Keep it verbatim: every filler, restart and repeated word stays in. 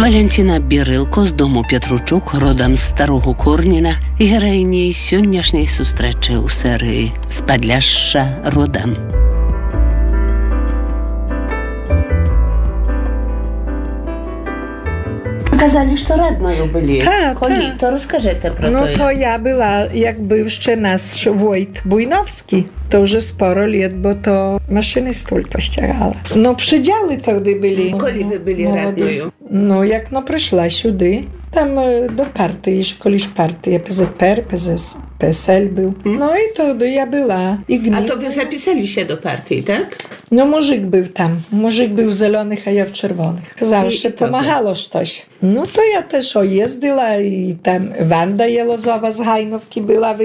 Валентина Бірилко з дому Петручук, родом з Старого Корніна, і героїні сьогоднішньої зустрічі у серії «З Подляшша родом». Казали, що родною були. Так, Коли? так. То розкажете про No to. to ja była, jak był jeszcze nasz Wojt Bujnowski, to już sporo lat, bo to maszyny stół pościerała. No przydziały wtedy byli. Коли ви були радною? No jak no przyszła siudy, tam e, do partii, że koliś partii, P Z P R, P S, P S L był. No i wtedy ja była. I gmin... A to wy zapisali się do partii, tak? No muzyk był tam, muzyk był w zielonych, a ja w czerwonych. Zawsze I- i to pomagało coś. No to ja też o jeździła i tam Wanda Jelozowa z Hajnówki była